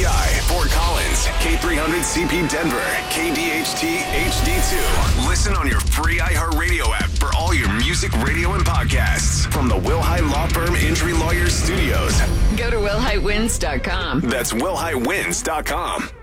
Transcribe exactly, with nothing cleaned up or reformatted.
P I, Fort Collins, K three hundred C P Denver, K D H T H D two. Listen on your free iHeartRadio app for all your music, radio, and podcasts from the Wilhite Law Firm Injury Lawyers Studios. Go to will hite wins dot com. That's will hite wins dot com.